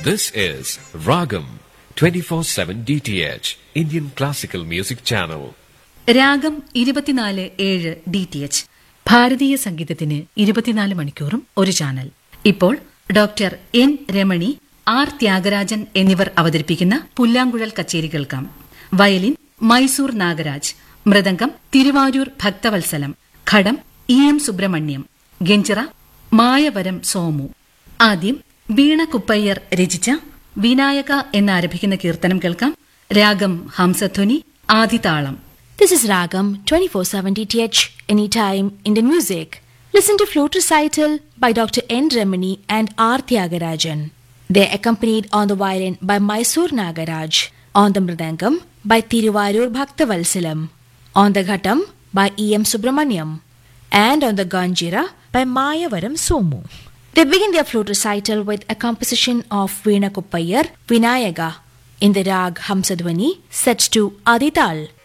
This is Ragam 24/7 DTH Indian Classical Music Channel. രാഗം 24/7 DTH ഭാരതീയ സംഗീതത്തിന് 24 മണിക്കൂറും ഒരു ചാനൽ. ഇപ്പോൾ doctor N Ramani, R Thyagarajan എന്നിവർ അവതരിപ്പിക്കുന്ന പുല്ലാങ്കുഴൽ കച്ചേരി കേൾക്കാം. വയലിൻ മൈസൂർ നാഗരാജ്, മൃദംഗം തിരുവാരൂർ ഭക്തവത്സലം, ഘടം EM സുബ്രഹ്മണ്യം, ഗഞ്ചിറ മായവരം സോമു. ആദ്യം വീണ കുപ്പയ്യർ രചിച്ച വിനായക എന്നാരംഭിക്കുന്ന കീർത്തനം കേൾക്കാം. രാഗം Hamsadhwani, ആദിതാളം. This is Ragam 24/7 DTH, anytime Indian music. Listen to flute recital by Dr. N. Ramani and R. Tyagarajan. They are accompanied on the violin by Mysore Nagaraj, on the mridangam by Thiruvarur Bhaktavalsalam, on the ghatam by EM Subramaniam, and on the ganjira by Mayavaram Somu. They begin their flute recital with a composition of Veena Kuppayar, Vinayaka, in the rag Hamsadhwani, set to Adital.